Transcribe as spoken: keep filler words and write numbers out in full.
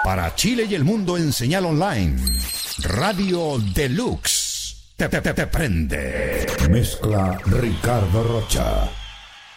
Para Chile y el mundo en señal online. Radio Deluxe. Te, te, te, te prende. Mezcla Ricardo Rocha.